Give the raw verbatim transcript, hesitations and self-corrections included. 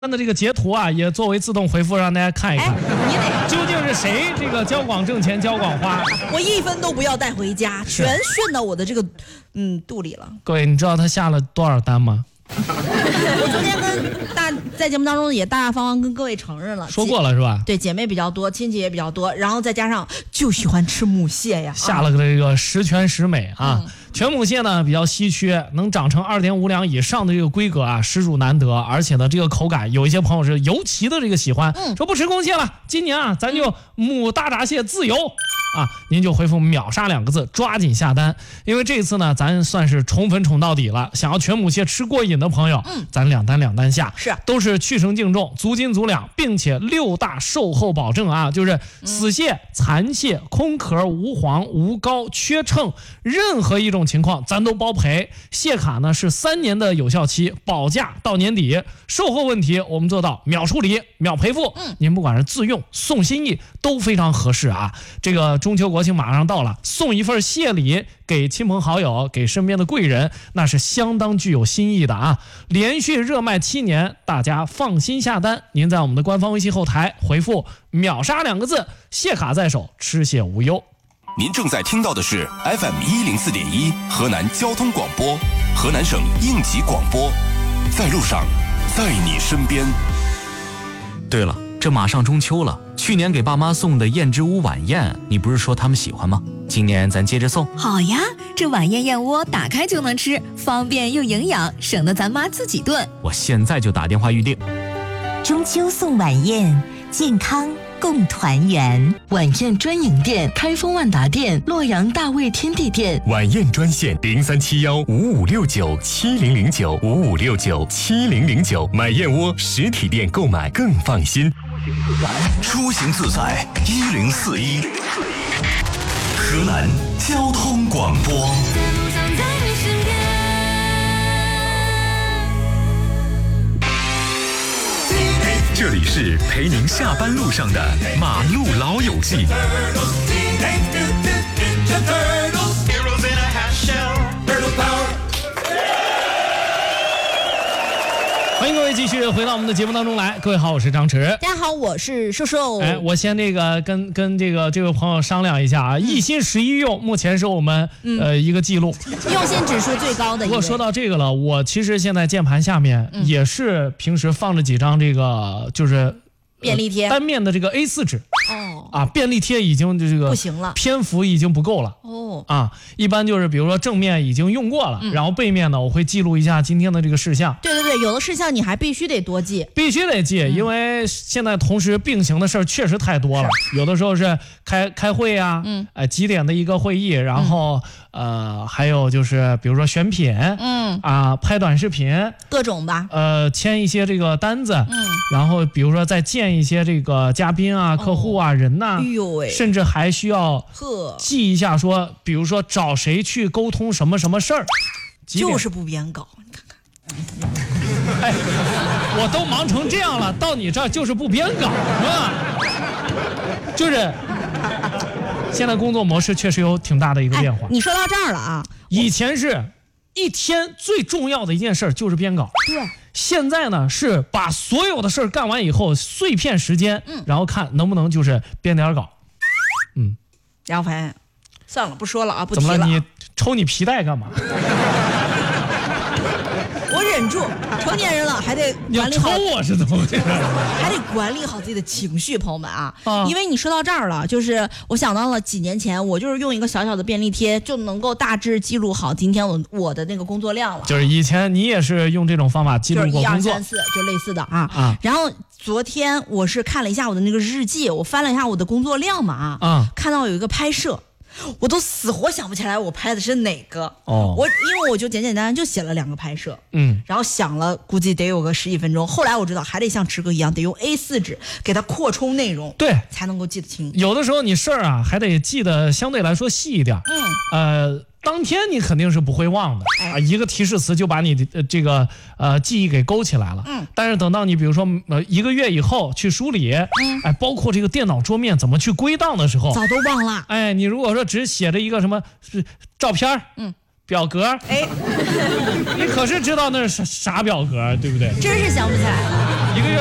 的这个截图啊，也作为自动回复，让大家看一看， 你得究竟是谁这个交广挣钱交广花？ 我一分都不要带回家，全炫到我的这个嗯肚里了。 各位，你知道他下了多少单吗？ 我昨天跟大在节目当中也大大方方跟各位承认了， 说过了是吧？ 对，姐妹比较多，亲戚也比较多，然后再加上就喜欢吃母蟹呀， 下了个这个十全十美啊。 嗯全母蟹呢比较稀缺，能长成二点五两以上的这个规格啊，实属难得。而且呢，这个口感，有一些朋友是尤其的这个喜欢，嗯、说不吃公蟹了，今年啊，咱就母大闸蟹自由。啊，您就回复秒杀两个字，抓紧下单，因为这次呢，咱算是宠粉宠到底了。想要全母蟹吃过瘾的朋友，嗯，咱两单两单下， 是都是去成净重，足斤足两，并且六大售后保证啊，就是死蟹、残蟹、空壳、无黄、无膏、缺秤，任何一种情况咱都包赔。蟹卡呢是三年的有效期，保价到年底。售后问题我们做到秒处理、秒赔付。嗯，您不管是自用、送心意都非常合适啊。这个中秋国庆马上到了，送一份蟹礼给亲朋好友，给身边的贵人，那是相当具有新意的啊！连续热卖七年，大家放心下单。您在我们的官方微信后台回复秒杀两个字，蟹卡在手，吃蟹无忧。 您正在听到的是 F M 一零四点一河南交通广播，河南省应急广播，在路上，在你身边。 对了，这马上中秋了，去年给爸妈送的燕之屋晚宴，你不是说他们喜欢吗？今年咱接着送。 好呀，这晚宴燕窝打开就能吃，方便又营养，省得咱妈自己炖。 我现在就打电话预定。 中秋送晚宴，健康共团圆。 晚宴专营店：开封万达店、洛阳大卫天地店。 晚宴专线：零三七幺五五六九七零零九五五六九七零零九。买燕窝实体店购买更放心。 出行自在一零四一，河南交通广播。 这里是陪您下班路上的马路老友记。 欢迎各位继续回到我们的节目当中来。各位好，我是张弛。 大家好，我是瘦瘦。 哎，我先这个跟跟这个这位朋友商量一下啊，嗯、一心十一用，目前是我们、嗯、呃一个记录， 用心指数最高的一位。 不过说到这个了，我其实现在键盘下面也是平时放着几张这个就是便利贴、 呃、单面的这个 A 四 纸。 哦啊，便利贴已经这个不行了， 篇幅已经不够了。 哦啊，一般就是比如说正面已经用过了，嗯、然后背面呢我会记录一下今天的这个事项。 对对对，有的事项你还必须得多记， 必须得记，嗯、因为现在同时并行的事儿确实太多了。有的时候是开开会啊，嗯，哎、呃、几点的一个会议，然后、嗯、呃还有就是比如说选品，嗯啊拍短视频， 各种吧， 呃签一些这个单子，嗯，然后比如说再见一些这个嘉宾啊、客户啊、哦、人呐、啊。 哎呦喂， 甚至还需要记一下说，比如说找谁去沟通什么什么事儿， 就是不编稿，你看看。哎，我都忙成这样了，到你这儿就是不编稿，是吧？就是现在工作模式确实有挺大的一个变化。 哎、你说到这儿了啊， 以前是一天最重要的一件事就是编稿， 对。 现在呢是把所有的事儿干完以后，碎片时间，嗯，然后看能不能就是编点稿，嗯， 然后发现算了，不说了啊，不提了。 怎么了？你抽你皮带干嘛？ 我忍住，成年人了还得管理好。 你抽我是怎么回事？ 还得管理好自己的情绪，朋友们啊！啊因为你说到这儿了，就是我想到了几年前，我就是用一个小小的便利贴就能够大致记录好今天我我的那个工作量了。 就是以前你也是用这种方法记录过工作， 就是一二三四，就类似的啊。啊然后昨天我是看了一下我的那个日记，我翻了一下我的工作量嘛啊，看到有一个拍摄。我都死活想不起来我拍的是哪个哦，我因为我就简简单单就写了两个拍摄，嗯，然后想了估计得有个十几分钟，后来我知道还得像池哥一样得用 A 四 纸给它扩充内容， 对， 才能够记得清。 有的时候你事儿啊还得记得相对来说细一点，嗯，呃。当天你肯定是不会忘的啊，一个提示词就把你的这个呃记忆给勾起来了。嗯，但是等到你比如说呃一个月以后去梳理，嗯，哎，包括这个电脑桌面怎么去归档的时候， 早都忘了。 哎，你如果说只写着一个什么照片，嗯，表格，哎，你可是知道那是啥表格，对不对？ 真是想不起来了。 一个月。